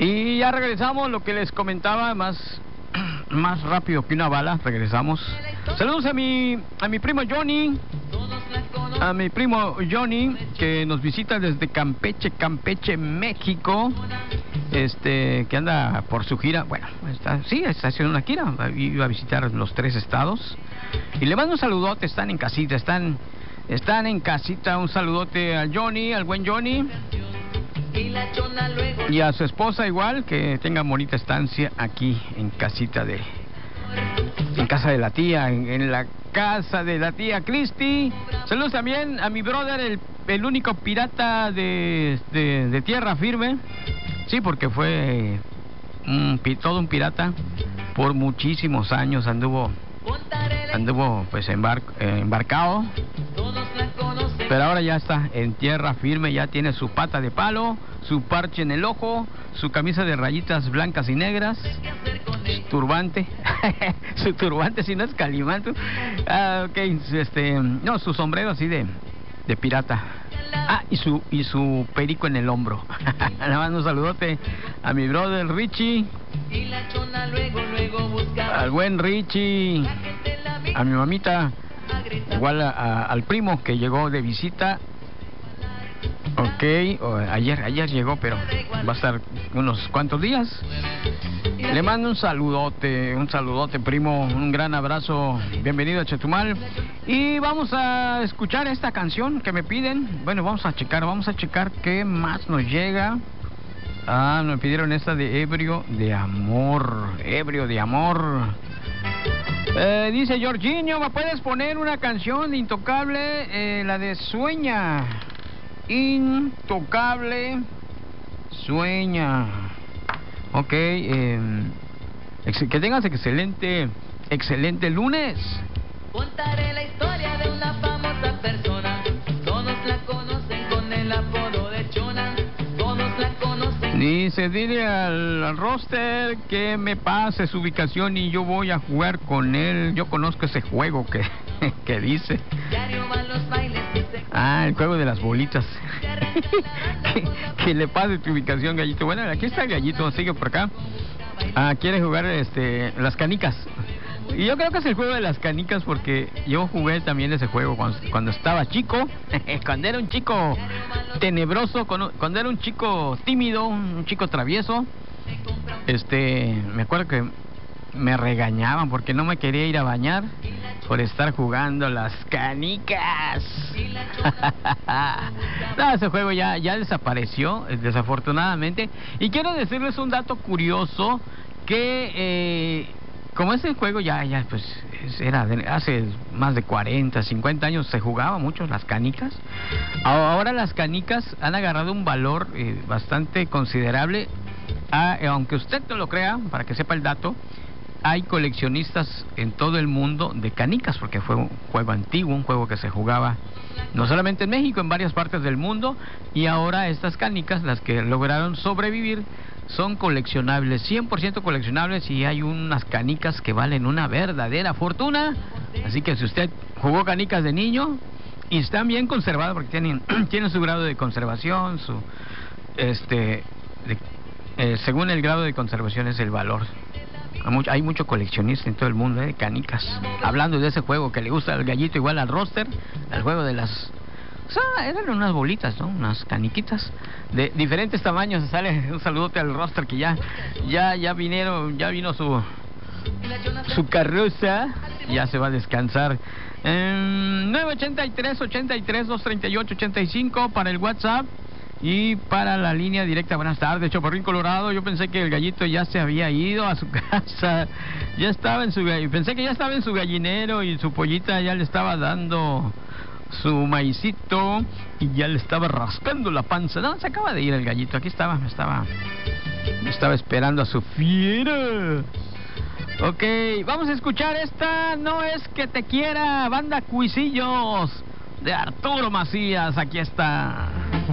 Y ya regresamos, lo que les comentaba, más rápido que una bala, regresamos. Saludos a mi primo Johnny, que nos visita desde Campeche, México, que anda por su gira. Bueno, está haciendo una gira, iba a visitar los 3 estados. Y le mando un saludote, están en casita, un saludote al Johnny, al buen Johnny. Y a su esposa igual, que tengan bonita estancia aquí en casa de la tía, en la casa de la tía Cristi. Saludos también a mi brother, el único pirata de tierra firme. Sí, porque fue todo un pirata por muchísimos años, anduvo pues embarcado. Pero ahora ya está en tierra firme, ya tiene su pata de palo, su parche en el ojo, su camisa de rayitas blancas y negras, su turbante, si no es Calimán. No, su sombrero así de pirata. Y su perico en el hombro. Nada más un saludote a mi brother Richie, al buen Richie, a mi mamita, igual al primo que llegó de visita. Ayer llegó, pero va a estar unos cuantos días. Le mando un saludote, primo, un gran abrazo, bienvenido a Chetumal. Y vamos a escuchar esta canción que me piden. Bueno, vamos a checar qué más nos llega. Me pidieron esta de Ebrio de Amor. Dice Jorginho, ¿me puedes poner una canción de Intocable? La de Sueña. Intocable, Sueña. Ok, que tengas excelente lunes. Contaré la historia de una famosa persona. Todos la conocen con el apodo de Chona. Todos la conocen. Dice, dile al roster que me pase su ubicación y yo voy a jugar con él. Yo conozco ese juego que dice. Diario van los bailes. El juego de las bolitas. que le pase tu ubicación, Gallito. Bueno, aquí está el Gallito, sigue por acá. Quiere jugar las canicas. Y yo creo que es el juego de las canicas porque yo jugué también ese juego cuando estaba chico. Cuando era un chico tenebroso, cuando era un chico tímido, un chico travieso. Me acuerdo que me regañaban porque no me quería ir a bañar por estar jugando las canicas. No, ese juego ya desapareció, desafortunadamente. Y quiero decirles un dato curioso que como ese juego ya pues era hace más de 40, 50 años se jugaba mucho las canicas. Ahora las canicas han agarrado un valor bastante considerable. Aunque usted no lo crea, para que sepa el dato, hay coleccionistas en todo el mundo de canicas, porque fue un juego antiguo, un juego que se jugaba no solamente en México, en varias partes del mundo, y ahora estas canicas, las que lograron sobrevivir, son coleccionables, 100% coleccionables, y hay unas canicas que valen una verdadera fortuna. Así que si usted jugó canicas de niño y están bien conservadas, porque tienen su grado de conservación, según el grado de conservación es el valor. Hay mucho coleccionista en todo el mundo de canicas. Hablando de ese juego que le gusta al Gallito, igual al roster, al juego de las... eran unas bolitas, ¿no? Unas caniquitas de diferentes tamaños. Sale un saludote al roster que ya vino su carroza. Ya se va a descansar. 983-83-238-85 para el WhatsApp. Y para la línea directa, buenas tardes, Chaparrín Colorado. Yo pensé que el Gallito ya se había ido a su casa. Pensé que ya estaba en su gallinero y su pollita ya le estaba dando su maicito y ya le estaba rascando la panza. No, se acaba de ir el Gallito. Aquí estaba, me estaba esperando a su fiera. Ok, vamos a escuchar esta. No es que te quiera, banda Cuisillos de Arturo Macías. Aquí está.